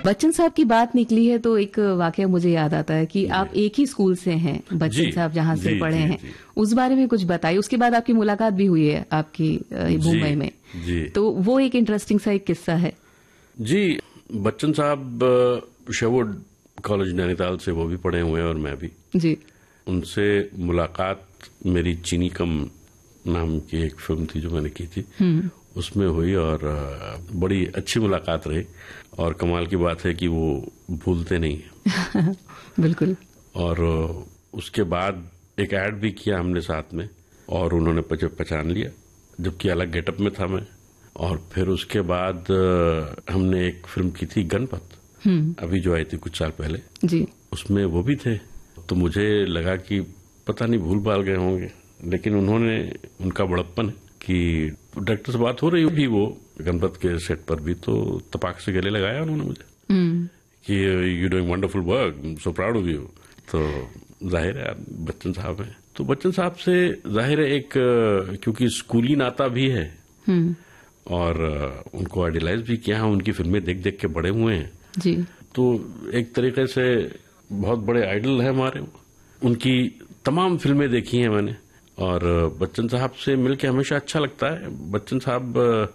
बच्चन साहब की बात निकली है तो एक वाकया मुझे याद आता है कि आप एक ही स्कूल से हैं, बच्चन साहब जहां से पढ़े हैं। उस बारे में कुछ बताइए। उसके बाद आपकी मुलाकात भी हुई है आपकी मुंबई में, तो वो एक इंटरेस्टिंग सा एक किस्सा है। जी, बच्चन साहब शेरवुड कॉलेज नैनीताल से वो भी पढ़े हुए हैं और मैं भी। जी, उनसे मुलाकात मेरी चीनी कम नाम की एक फिल्म थी जो मैंने की थी, उसमें हुई और बड़ी अच्छी मुलाकात रही। और कमाल की बात है कि वो भूलते नहीं हैं। बिल्कुल। और उसके बाद एक ऐड भी किया हमने साथ में और उन्होंने पहचान लिया, जबकि अलग गेटअप में था मैं। और फिर उसके बाद हमने एक फिल्म की थी गणपत, अभी जो आई थी कुछ साल पहले जी, उसमें वो भी थे। तो मुझे लगा कि पता नहीं भूल भाल गए होंगे, लेकिन उन्होंने, उनका बड़प्पन है कि डायरेक्टर से बात हो रही होगी वो गणपत के सेट पर भी, तो तपाक से गले लगाया उन्होंने मुझे कि you doing wonderful work, so proud of you. तो जाहिर है बच्चन साहब हैं, तो बच्चन साहब से जाहिर है एक, क्योंकि स्कूली नाता भी है और उनको आइडियलाइज भी किया है, उनकी फिल्में देख देख के बड़े हुए हैं जी। तो एक तरीके से बहुत बड़े आइडल है हमारे। उनकी तमाम फिल्में देखी हैं मैंने और बच्चन साहब से मिलके हमेशा अच्छा लगता है। बच्चन साहब,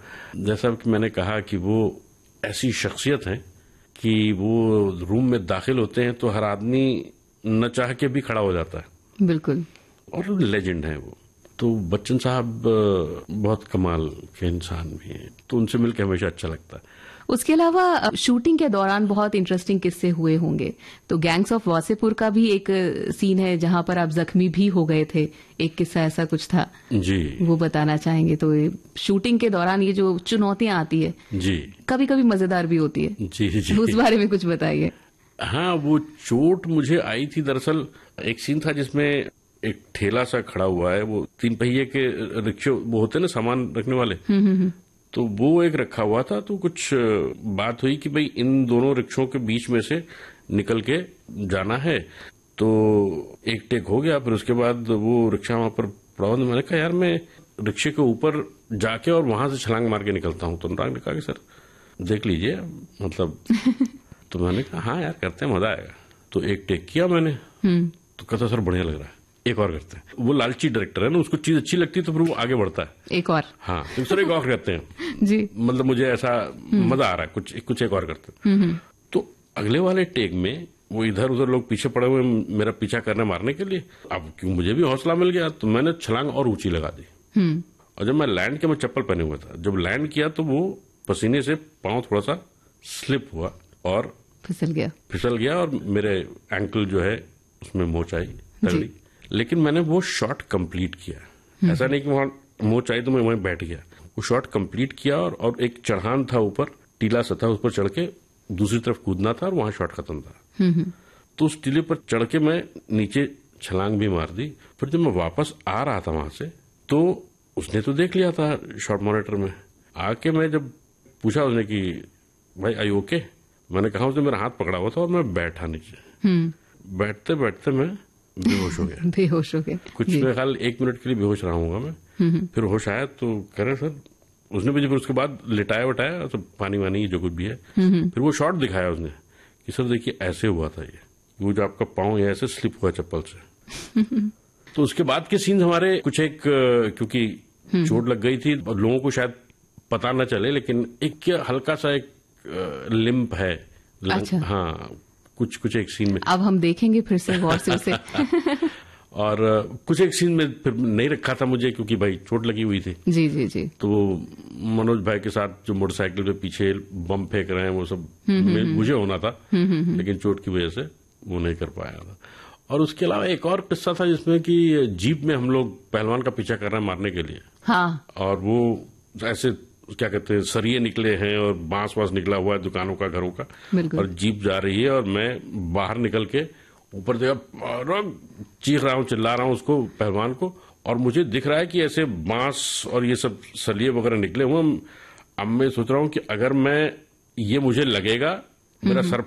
जैसा कि मैंने कहा कि वो ऐसी शख्सियत हैं कि वो रूम में दाखिल होते हैं तो हर आदमी न चाह के भी खड़ा हो जाता है। बिल्कुल। और लेजेंड है वो। तो बच्चन साहब बहुत कमाल के इंसान भी हैं, तो उनसे मिलकर हमेशा अच्छा लगता है। उसके अलावा शूटिंग के दौरान बहुत इंटरेस्टिंग किस्से हुए होंगे, तो गैंग्स ऑफ वासेपुर का भी एक सीन है जहां पर आप जख्मी भी हो गए थे, एक किस्सा ऐसा कुछ था जी, वो बताना चाहेंगे? तो शूटिंग के दौरान ये जो चुनौतियां आती है जी, कभी कभी मजेदार भी होती है जी, जी, उस बारे में कुछ बताइए। हाँ, वो चोट मुझे आई थी दरअसल, एक सीन था जिसमें एक ठेला सा खड़ा हुआ है, वो 3 पहिए के रिक्शे वो होते हैं ना सामान रखने वाले, तो वो एक रखा हुआ था। तो कुछ बात हुई कि भाई इन दोनों रिक्शों के बीच में से निकल के जाना है, तो एक टेक हो गया। फिर उसके बाद वो रिक्शा वहां पर पड़ा हुआ, मैंने कहा यार मैं रिक्शे के ऊपर जाके और वहां से छलांग मार के निकलता हूँ। तो अनुराग ने कहा कि सर देख लीजिए, मतलब तो मैंने कहा हाँ यार करते हैं, मजा आएगा। तो एक टेक किया मैंने, तो कहता सर बढ़िया लग रहा है, एक और करते हैं। वो लालची डायरेक्टर है ना, उसको चीज अच्छी लगती है तो फिर वो आगे बढ़ता है, एक और, हाँ तो सर एक और करते हैं जी, मतलब मुझे ऐसा मजा आ रहा है, कुछ एक और करते हैं। तो अगले वाले टेक में वो इधर उधर लोग पीछे पड़े हुए मेरा पीछा करने मारने के लिए। अब क्यों मुझे भी हौसला मिल गया तो मैंने छलांग और ऊंची लगा दी। और जब मैं लैंड किया, मैं चप्पल पहने हुआ था, जब लैंड किया तो वो पसीने से पांव थोड़ा सा स्लिप हुआ और फिसल गया और मेरे एंकल जो है उसमें मोच आई तगड़ी। लेकिन मैंने वो शॉट कंप्लीट किया, ऐसा नहीं कि वहां मोच आई तो मैं वहीं बैठ गया। वो शॉट कंप्लीट किया और एक चढ़ान था ऊपर, टीला सा था, उस पर चढ़ के दूसरी तरफ कूदना था और वहां शॉट खत्म था। तो उस टीले पर चढ़ के मैं नीचे छलांग भी मार दी। फिर जब मैं वापस आ रहा था वहां से तो उसने तो देख लिया था शॉट मॉनिटर में। आके मैं जब पूछा उसने कि भाई आई ओके, मैंने कहा, उसने मेरा हाथ पकड़ा हुआ था और मैं बैठा नीचे। बैठते बैठते मैं बेहोश हो गया। कुछ मेरे ख्याल 1 मिनट के लिए बेहोश रहा हूँ मैं। फिर होश आया तो कह रहे सर, उसने मुझे फिर उसके बाद लिटाया वटाया, तो पानी वानी जो कुछ भी है। फिर वो शॉट दिखाया उसने कि सर देखिए ऐसे हुआ था, ये वो जो आपका पाँव ऐसे स्लिप हुआ चप्पल से। तो उसके बाद के सीन हमारे कुछ एक, क्योंकि चोट लग गई थी और लोगों को शायद पता न चले, लेकिन एक हल्का सा एक लिम्प है। अच्छा। हाँ, कुछ एक सीन में अब हम देखेंगे फिर से गौर से उसे। और कुछ एक सीन में फिर नहीं रखा था मुझे, क्योंकि भाई चोट लगी हुई थी। जी जी जी। तो मनोज भाई के साथ जो मोटरसाइकिल पे पीछे बम फेंक रहे हैं वो सब मुझे होना था, लेकिन चोट की वजह से वो नहीं कर पाया था। और उसके अलावा एक और किस्सा था जिसमें कि जीप में हम लोग पहलवान का पीछा कर रहे हैं मारने के लिए। हाँ। और वो ऐसे क्या कहते हैं, सरिये निकले हैं और बांस वास निकला हुआ है दुकानों का, घरों का, और जीप जा रही है और मैं बाहर निकल के ऊपर देखा, चीख रहा हूँ, चिल्ला रहा हूँ उसको, पहलवान को, और मुझे दिख रहा है कि ऐसे बांस और ये सब सरिये वगैरह निकले हुए। अब मैं सोच रहा हूँ कि अगर मैं ये मुझे लगेगा, मेरा सर